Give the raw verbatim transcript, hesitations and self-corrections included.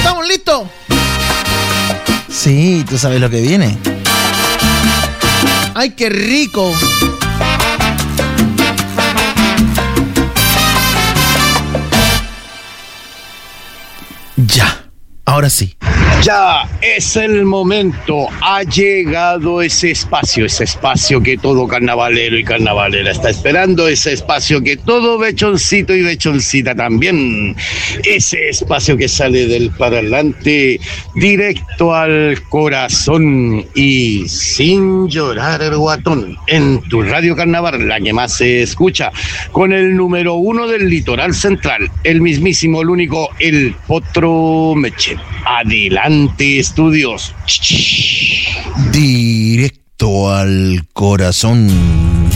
¿Estamos listos? Sí, tú sabes lo que viene. ¡Ay, qué rico! Ya, ahora sí. Ya es el momento, ha llegado ese espacio, ese espacio que todo carnavalero y carnavalera está esperando, ese espacio que todo bechoncito y bechoncita también, ese espacio que sale del parlante directo al corazón y sin llorar el guatón, en tu radio carnaval, la que más se escucha, con el número uno del litoral central, el mismísimo, el único, el Potro Meche. Adelante, estudios. Directo al corazón.